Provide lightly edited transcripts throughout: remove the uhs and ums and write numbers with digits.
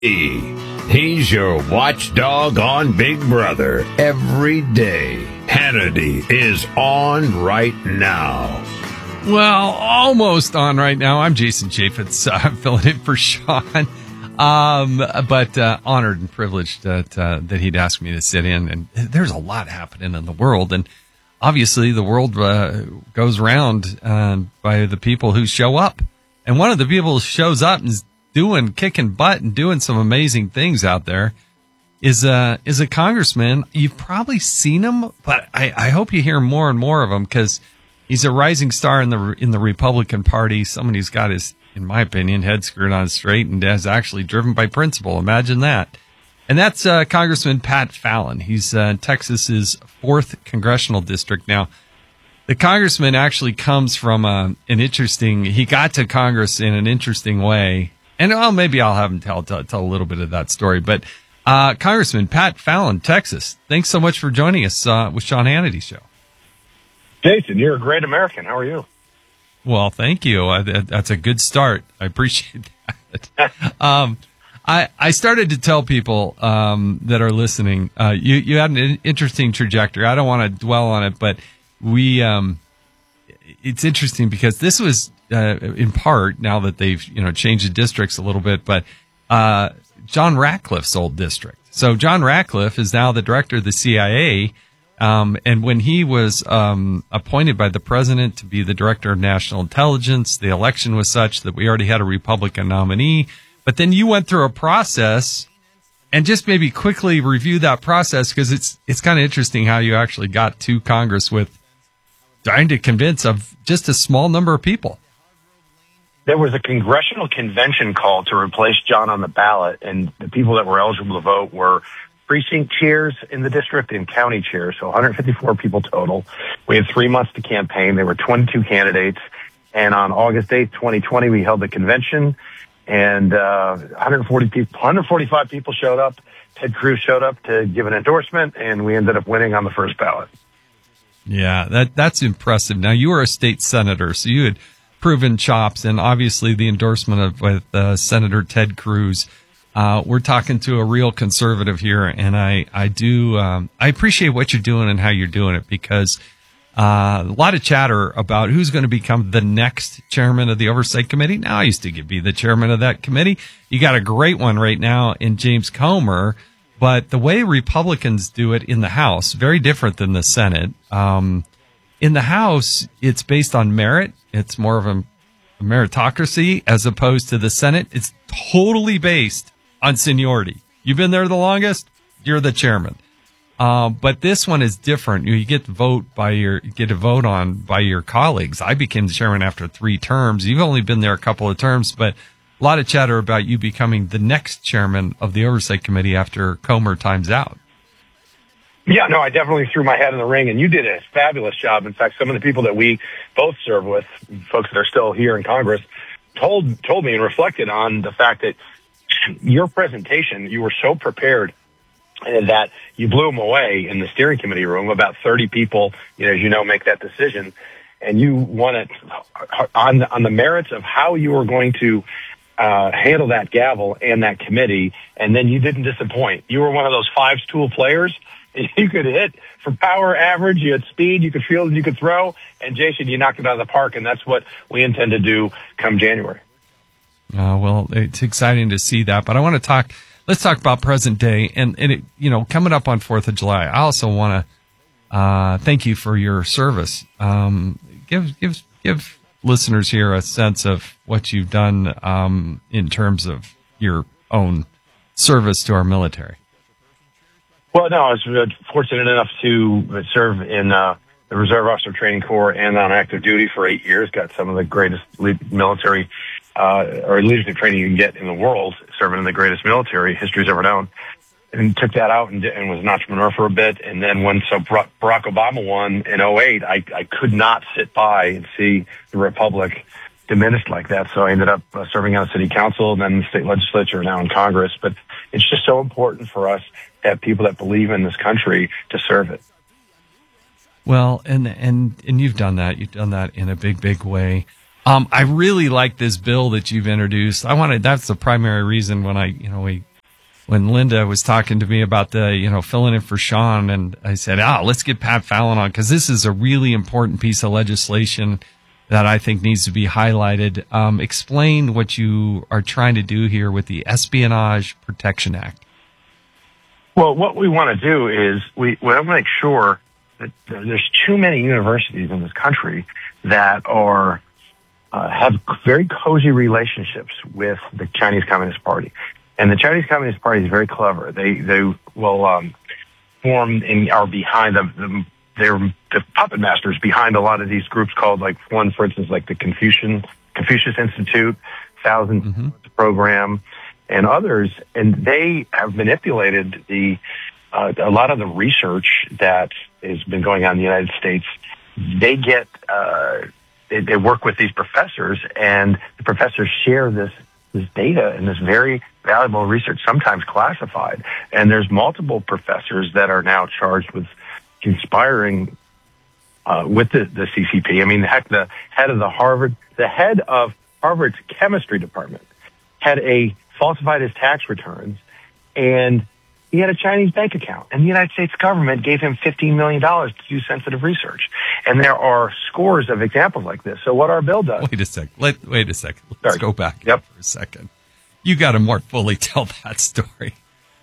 He's your watchdog on Big Brother every day. Hannity is on right now. Well, almost on right now. I'm Jason Chaffetz. I'm filling in for Sean. But honored and privileged that he'd asked me to sit in. And there's a lot happening in the world. And obviously the world goes round by the people who show up. And one of the people who shows up and is kicking butt and doing some amazing things out there is a congressman. You've probably seen him, but I hope you hear more and more of him because he's a rising star in the Republican Party. Someone who's got his, in my opinion, head screwed on straight and is actually driven by principle. Imagine that. And that's Congressman Pat Fallon. He's Texas's 4th congressional district. Now, the congressman actually comes from he got to Congress in an interesting way. And maybe I'll have him tell a little bit of that story. But Congressman Pat Fallon, Texas, thanks so much for joining us with Sean Hannity's show. Jason, you're a great American. How are you? Well, thank you. That's a good start. I appreciate that. I started to tell people that are listening, you had an interesting trajectory. I don't want to dwell on it, but it's interesting because this was in part, now that they've changed the districts a little bit, but John Ratcliffe's old district. So John Ratcliffe is now the director of the CIA, and when he was appointed by the president to be the director of national intelligence, the election was such that we already had a Republican nominee. But then you went through a process, and just maybe quickly review that process because it's kind of interesting how you actually got to Congress with trying to convince of just a small number of people. There was a congressional convention called to replace John on the ballot, and the people that were eligible to vote were precinct chairs in the district and county chairs, so 154 people total. We had 3 months to campaign. There were 22 candidates, and on August 8th, 2020, we held the convention, and 145 people showed up. Ted Cruz showed up to give an endorsement, and we ended up winning on the first ballot. Yeah, that's impressive. Now, you were a state senator, so you had proven chops, and obviously the endorsement with Senator Ted Cruz. We're talking to a real conservative here, and I appreciate what you're doing and how you're doing it because a lot of chatter about who's going to become the next chairman of the Oversight Committee. Now, I used to be the chairman of that committee. You got a great one right now in James Comer, but the way Republicans do it in the House, very different than the Senate. In the House, it's based on merit. It's more of a meritocracy as opposed to the Senate. It's totally based on seniority. You've been there the longest, you're the chairman. But this one is different. You get to vote by your colleagues. I became the chairman after 3 terms. You've only been there a couple of terms, but a lot of chatter about you becoming the next chairman of the Oversight Committee after Comer times out. Yeah, no, I definitely threw my hat in the ring, and you did a fabulous job. In fact, some of the people that we both serve with, folks that are still here in Congress, told me and reflected on the fact that your presentation, you were so prepared that you blew them away in the steering committee room. About 30 people, as you know, make that decision, and you won it on the merits of how you were going to handle that gavel and that committee, and then you didn't disappoint. You were one of those 5-tool players. You could hit for power average, you had speed, you could field, and you could throw. And Jason, you knocked it out of the park, and that's what we intend to do come January. Well, it's exciting to see that. But I want to let's talk about present day. And it, coming up on 4th of July, I also want to thank you for your service. Give listeners here a sense of what you've done in terms of your own service to our military. Well, no, I was fortunate enough to serve in the Reserve Officer Training Corps and on active duty for 8 years. Got some of the greatest military or leadership training you can get in the world, serving in the greatest military history's ever known. And took that out and was an entrepreneur for a bit. And then when Barack Obama won in 2008, I could not sit by and see the Republic diminished like that. So I ended up serving on the city council and then the state legislature, now in Congress. But it's just so important for us to have people that believe in this country to serve it. Well, and you've done that. You've done that in a big way. I really like this bill that you've introduced. That's the primary reason when we when Linda was talking to me about filling in for Sean, and I said, let's get Pat Fallon on, because this is a really important piece of legislation that I think needs to be highlighted. Explain what you are trying to do here with the Espionage Protection Act. Well, what we want to do is we want to make sure that there's too many universities in this country that are have very cozy relationships with the Chinese Communist Party. And the Chinese Communist Party is very clever. They will form and are behind they're the puppet masters behind a lot of these groups called, like, one, for instance, like the Confucius Institute, Thousand Program, and others. And they have manipulated a lot of the research that has been going on in the United States. They get they work with these professors, and the professors share this data and this very valuable research, sometimes classified. And there's multiple professors that are now charged with conspiring with the CCP. I mean, heck, the head of Harvard's chemistry department had falsified his tax returns, and he had a Chinese bank account, and the United States government gave him $15 million to do sensitive research. And there are scores of examples like this. So what our bill does... Wait a second. Let's go back for a second. You got to more fully tell that story.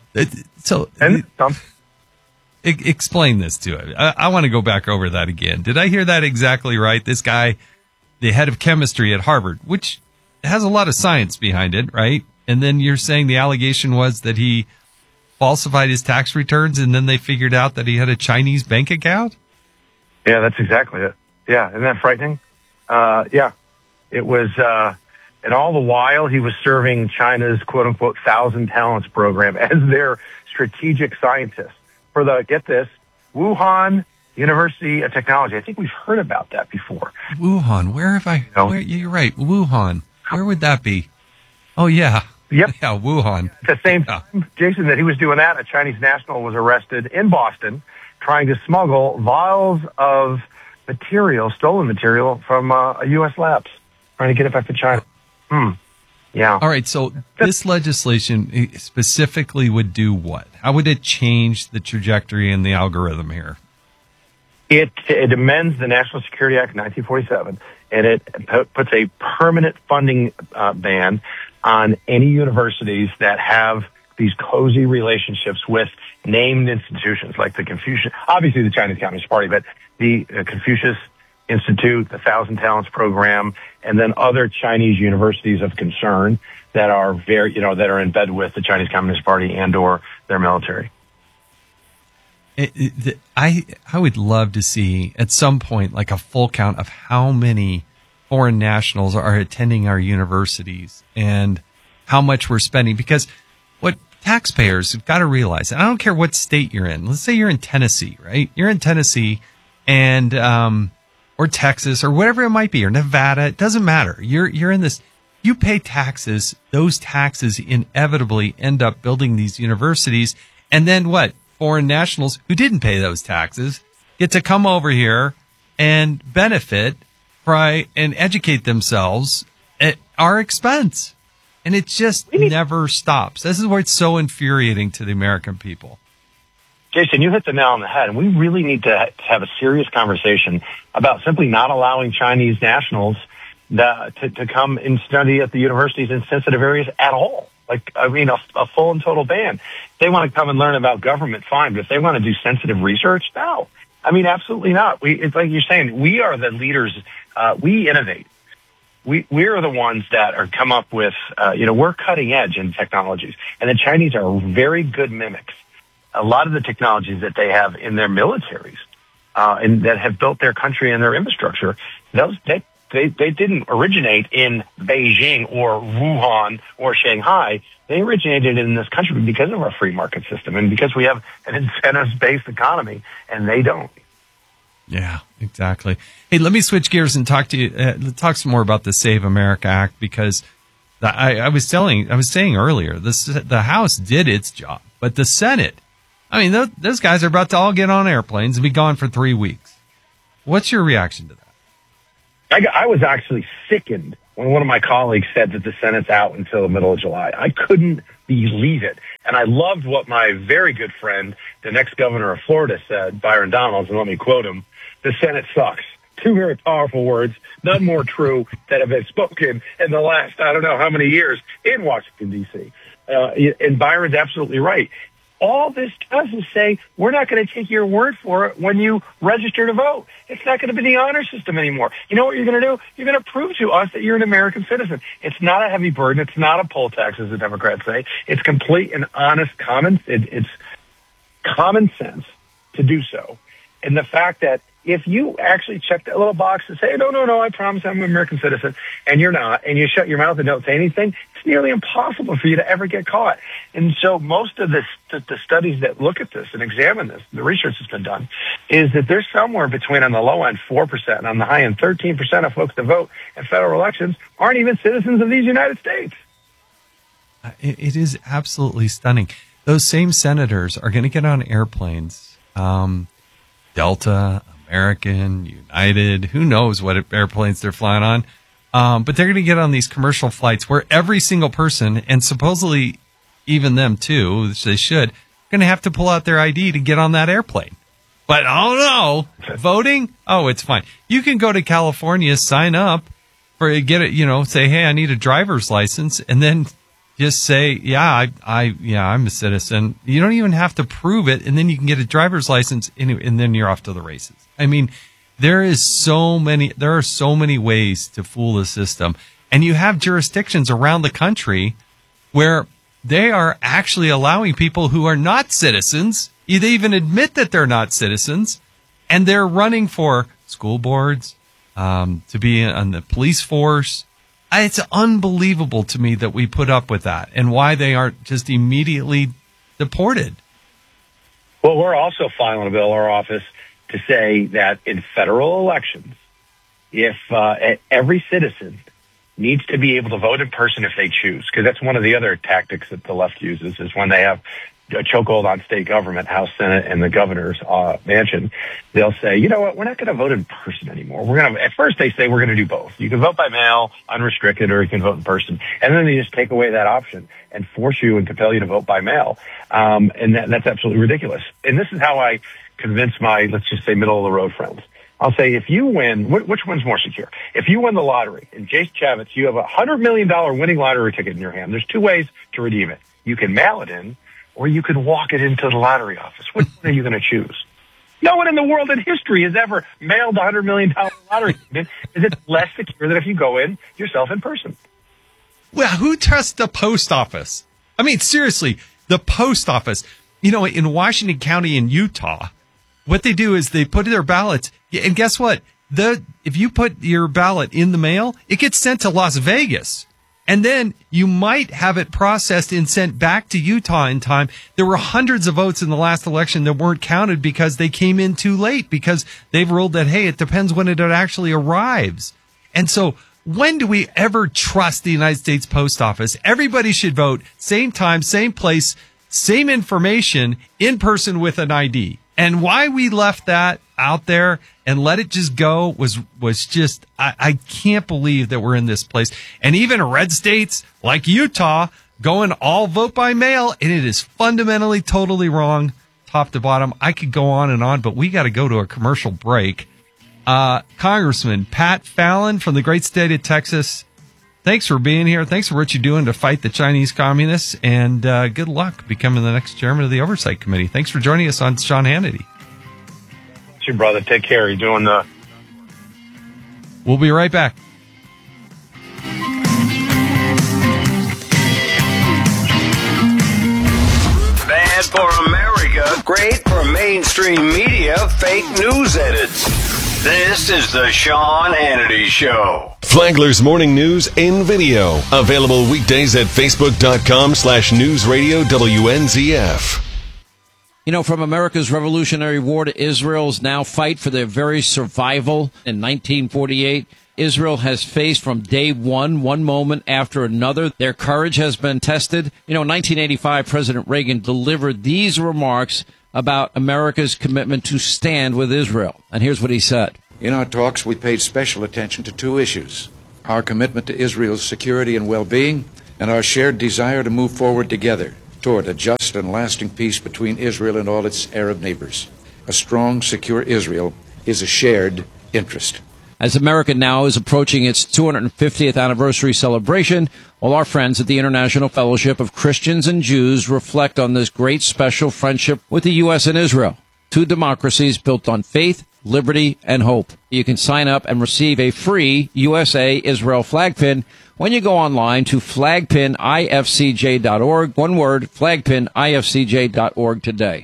Explain this to it. I want to go back over that again. Did I hear that exactly right? This guy, the head of chemistry at Harvard, which has a lot of science behind it, right? And then you're saying the allegation was that he falsified his tax returns, and then they figured out that he had a Chinese bank account? Yeah, that's exactly it. Yeah, isn't that frightening? Yeah. It was, and all the while he was serving China's quote-unquote Thousand Talents program as their strategic scientist for get this, Wuhan University of Technology. I think we've heard about that before. Wuhan, where have I, you're right, Wuhan. Where would that be? Oh, yeah. Yep. Yeah, Wuhan. At the same time, Jason, that he was doing that, a Chinese national was arrested in Boston trying to smuggle vials of stolen material from U.S. labs, trying to get it back to China. Yeah. All right, so this legislation specifically would do what? How would it change the trajectory and the algorithm here? It amends the National Security Act of 1947, and it puts a permanent funding ban on any universities that have these cozy relationships with named institutions like the Confucius, obviously the Chinese Communist Party, but the Confucius Institute, the Thousand Talents program, and then other Chinese universities of concern that are that are in bed with the Chinese Communist Party and or their military. I would love to see at some point like a full count of how many foreign nationals are attending our universities and how much we're spending, because what taxpayers have got to realize, and I don't care what state you're in. Let's say you're in Tennessee, right? You're in Tennessee and, or Texas or whatever it might be, or Nevada. It doesn't matter. You're in this, you pay taxes. Those taxes inevitably end up building these universities. And then what? Foreign nationals who didn't pay those taxes get to come over here and benefit and educate themselves at our expense. And it just never stops. This is where it's so infuriating to the American people. Jason, you hit the nail on the head, and we really need to have a serious conversation about simply not allowing Chinese nationals to come and study at the universities in sensitive areas at all. Like, I mean, a full and total ban. If they want to come and learn about government, fine. But if they want to do sensitive research, no. I mean, absolutely not. It's like you're saying, we are the leaders. We innovate. We're the ones that are come up with, we're cutting edge in technologies. And the Chinese are very good mimics. A lot of the technologies that they have in their militaries, and that have built their country and their infrastructure, they didn't originate in Beijing or Wuhan or Shanghai. They originated in this country because of our free market system and because we have an incentives-based economy, and they don't. Yeah, exactly. Hey, let me switch gears and talk to you. Talk some more about the Save America Act, because I was saying earlier, the House did its job, but the Senate, I mean, those guys are about to all get on airplanes and be gone for 3 weeks. What's your reaction to that? I was actually sickened when one of my colleagues said that the Senate's out until the middle of July. I couldn't believe it. And I loved what my very good friend, the next governor of Florida, said, Byron Donalds, and let me quote him: "The Senate sucks." Two very powerful words, none more true that have been spoken in the last, I don't know how many years in Washington, D.C. And Byron's absolutely right. All this does is say, we're not going to take your word for it when you register to vote. It's not going to be the honor system anymore. You know what you're going to do? You're going to prove to us that you're an American citizen. It's not a heavy burden. It's not a poll tax, as the Democrats say. It's complete and honest it's common sense to do so. And the fact that if you actually check that little box and say, no, I promise I'm an American citizen, and you're not, and you shut your mouth and don't say anything, it's nearly impossible for you to ever get caught. And so most of the studies that look at this and examine this, the research that's been done, is that there's somewhere between, on the low end, 4%, and on the high end, 13% of folks that vote in federal elections aren't even citizens of these United States. It is absolutely stunning. Those same senators are going to get on airplanes, Delta, American, United, who knows what airplanes they're flying on. But they're going to get on these commercial flights where every single person, and supposedly even them too, which they should, going to have to pull out their ID to get on that airplane. But oh no, voting? Oh, it's fine. You can go to California, sign up for say, hey, I need a driver's license, and then just say, I'm a citizen. You don't even have to prove it, and then you can get a driver's license, and then you're off to the races. I mean, there are so many ways to fool the system, and you have jurisdictions around the country where they are actually allowing people who are not citizens. They even admit that they're not citizens, and they're running for school boards, to be on the police force. It's unbelievable to me that we put up with that, and why they aren't just immediately deported. Well, we're also filing a bill in our office to say that in federal elections, if every citizen needs to be able to vote in person if they choose, because that's one of the other tactics that the left uses, is when they have a chokehold on state government, House, Senate, and the governor's mansion, they'll say, you know what, we're not going to vote in person anymore. At first they say we're going to do both. You can vote by mail, unrestricted, or you can vote in person. And then they just take away that option and force you and compel you to vote by mail. And that's absolutely ridiculous. And this is how I convince my, let's just say, middle-of-the-road friends. I'll say, if you win, which one's more secure? If you win the lottery, in Jace Chavez, you have a $100 million winning lottery ticket in your hand. There's two ways to redeem it. You can mail it in, or you can walk it into the lottery office. Which one are you going to choose? No one in the world in history has ever mailed a $100 million lottery ticket. Is it less secure than if you go in yourself in person? Well, who trusts the post office? I mean, seriously, the post office. In Washington County in Utah, what they do is they put their ballots, and guess what? If you put your ballot in the mail, it gets sent to Las Vegas. And then you might have it processed and sent back to Utah in time. There were hundreds of votes in the last election that weren't counted because they came in too late, because they've ruled that, hey, it depends when it actually arrives. And so when do we ever trust the United States Post Office? Everybody should vote, same time, same place, same information, in person with an ID. And why we left that out there and let it just go was just, I can't believe that we're in this place. And even red states like Utah going all vote by mail, and it is fundamentally totally wrong, top to bottom. I could go on, but we got to go to a commercial break. Congressman Pat Fallon from the great state of Texas, thanks for being here. Thanks for what you're doing to fight the Chinese communists, and good luck becoming the next chairman of the Oversight Committee. Thanks for joining us on Sean Hannity. You, brother. Take care. You're doing the... We'll be right back. Bad for America, great for mainstream media, fake news edits. This is the Sean Hannity Show. Flagler's Morning News in video. Available weekdays at facebook.com/newsradio WNZF. From America's Revolutionary War to Israel's now fight for their very survival in 1948, Israel has faced from day one moment after another. Their courage has been tested. In 1985, President Reagan delivered these remarks about America's commitment to stand with Israel. And here's what he said. In our talks, we paid special attention to two issues: our commitment to Israel's security and well-being, and our shared desire to move forward together toward a just and lasting peace between Israel and all its Arab neighbors. A strong, secure Israel is a shared interest. As America now is approaching its 250th anniversary celebration, all our friends at the International Fellowship of Christians and Jews reflect on this great special friendship with the U.S. and Israel, two democracies built on faith, liberty, and hope. You can sign up and receive a free USA Israel flag pin when you go online to flagpinifcj.org. One word, flagpinifcj.org today.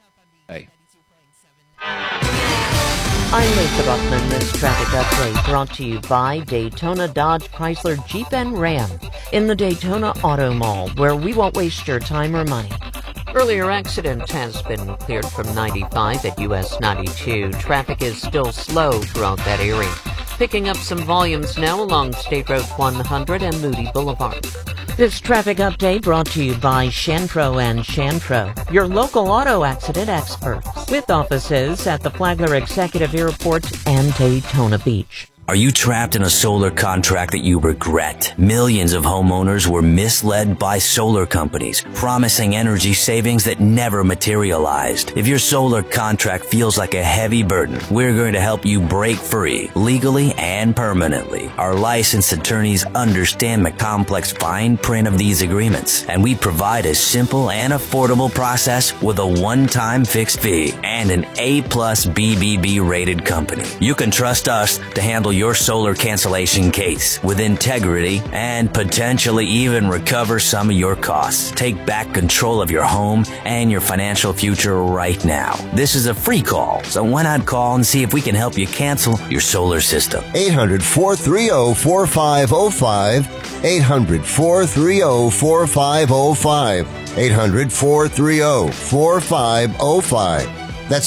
I'm Lisa Buckman. This traffic update brought to you by Daytona Dodge Chrysler Jeep and Ram in the Daytona Auto Mall, where we won't waste your time or money. Earlier accident has been cleared from 95 at US 92. Traffic is still slow throughout that area, picking up some volumes now along State Road 100 and Moody Boulevard. This traffic update brought to you by Shantro and Shantro, your local auto accident experts, with offices at the Flagler Executive Airport and Daytona Beach. Are you trapped in a solar contract that you regret? Millions of homeowners were misled by solar companies, promising energy savings that never materialized. If your solar contract feels like a heavy burden, we're going to help you break free, legally and permanently. Our licensed attorneys understand the complex fine print of these agreements, and we provide a simple and affordable process with a one-time fixed fee and an A+ BBB rated company. You can trust us to handle your solar cancellation case with integrity and potentially even recover some of your costs. Take back control of your home and your financial future right now. This is a free call, so why not call and see if we can help you cancel your solar system? 800-430-4505. 800-430-4505. 800-430-4505. That's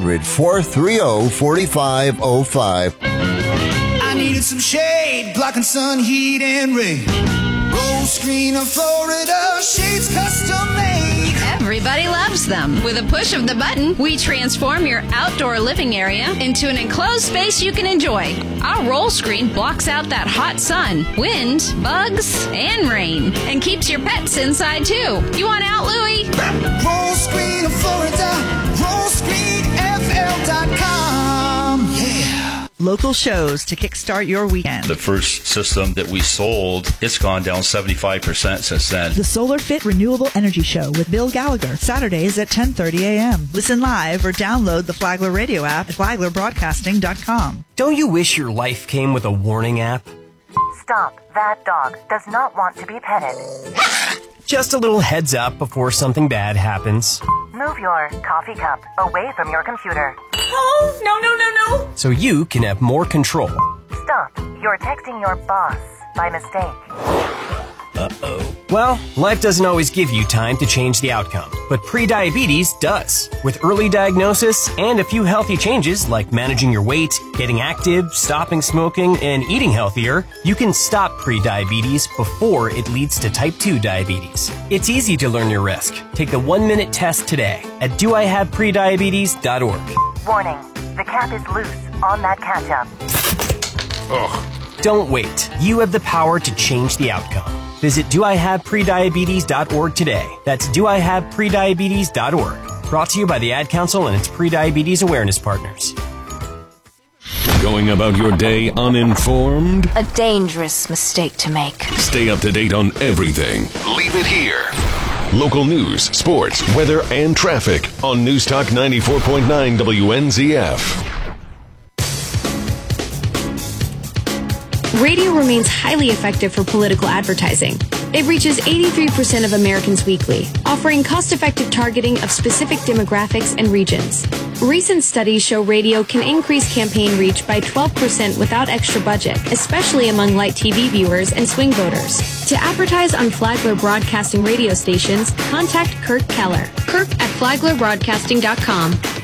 800-430-4505. I needed some shade, blocking sun, heat, and rain. Roll screen of Florida, shades custom made. Everybody loves them. With a push of the button, we transform your outdoor living area into an enclosed space you can enjoy. Our roll screen blocks out that hot sun, wind, bugs, and rain, and keeps your pets inside too. You want out, Louie? Roll screen of Florida, rollscreenfl.com. Yeah. Local shows to kickstart your weekend. The first system that we sold, it's gone down 75% since then. The Solar Fit Renewable Energy Show with Bill Gallagher, Saturdays at 10:30 a.m. Listen live or download the Flagler radio app at flaglerbroadcasting.com. Don't you wish your life came with a warning app? Stop. That dog does not want to be petted. Just a little heads up before something bad happens. Move your coffee cup away from your computer. Oh, no. So you can have more control. Stop. You're texting your boss by mistake. Uh-oh. Well, life doesn't always give you time to change the outcome, but prediabetes does. With early diagnosis and a few healthy changes like managing your weight, getting active, stopping smoking, and eating healthier, you can stop prediabetes before it leads to type 2 diabetes. It's easy to learn your risk. Take the 1-minute test today at doihaveprediabetes.org. Warning, the cap is loose on that ketchup. Ugh. Don't wait. You have the power to change the outcome. Visit doihaveprediabetes.org today. That's doihaveprediabetes.org. Brought to you by the Ad Council and its prediabetes awareness partners. Going about your day uninformed? A dangerous mistake to make. Stay up to date on everything. Leave it here. Local news, sports, weather, and traffic on News Talk 94.9 WNZF. Radio remains highly effective for political advertising. It reaches 83% of Americans weekly, offering cost-effective targeting of specific demographics and regions. Recent studies show radio can increase campaign reach by 12% without extra budget, especially among light TV viewers and swing voters. To advertise on Flagler Broadcasting radio stations, contact Kirk Keller. Kirk at flaglerbroadcasting.com.